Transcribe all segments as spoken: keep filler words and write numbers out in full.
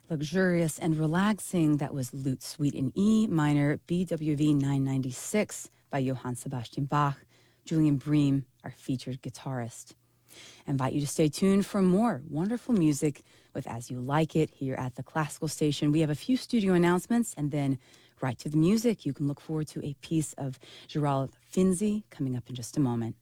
Luxurious and relaxing, that was Lute Suite in E minor, B W V nine ninety-six by Johann Sebastian Bach. Julian Bream, our featured guitarist. I invite you to stay tuned for more wonderful music with As You Like It here at the Classical Station. We have a few studio announcements and then right to the music. You can look forward to a piece of Gerald Finzi coming up in just a moment.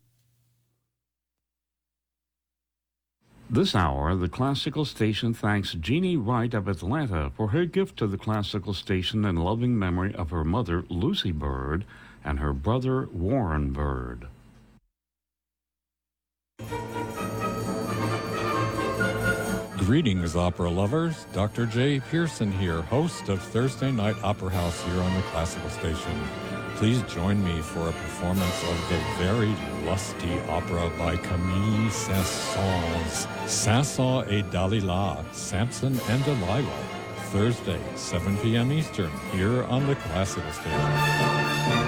This hour, the Classical Station thanks Jeannie Wright of Atlanta for her gift to the Classical Station in loving memory of her mother, Lucy Bird, and her brother, Warren Bird. Greetings, opera lovers. Doctor Jay Pearson here, host of Thursday Night Opera House here on the Classical Station. Please join me for a performance of the very lusty opera by Camille Saint-Saëns, Samson et Dalila, Samson and Delilah, Thursday, seven p.m. Eastern, here on the Classical Station.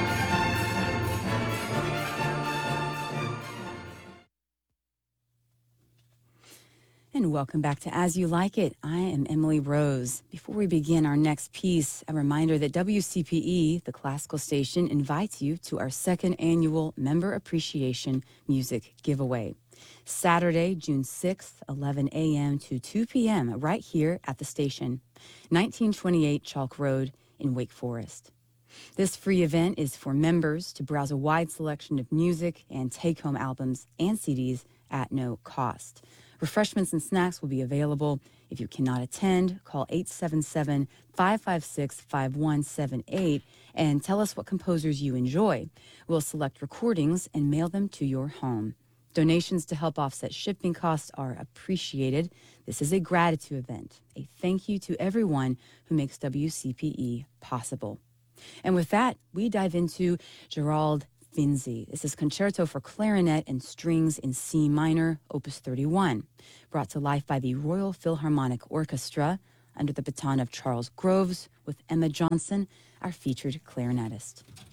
And welcome back to As You Like It. I am Emily Rose. Before we begin our next piece, a reminder that W C P E, the Classical Station, invites you to our second annual Member Appreciation Music Giveaway. Saturday, June sixth, eleven a.m. to two p.m. right here at the station, nineteen twenty-eight Chalk Road in Wake Forest. This free event is for members to browse a wide selection of music and take-home albums and C Ds at no cost. Refreshments and snacks will be available. If you cannot attend, call eight seven seven, five five six, five one seven eight and tell us what composers you enjoy. We'll select recordings and mail them to your home. Donations to help offset shipping costs are appreciated. This is a gratitude event, a thank you to everyone who makes W C P E possible. And with that, we dive into Gerald Finzi. This is Concerto for Clarinet and Strings in C minor, Opus thirty-one, brought to life by the Royal Philharmonic Orchestra under the baton of Charles Groves with Emma Johnson, our featured clarinetist.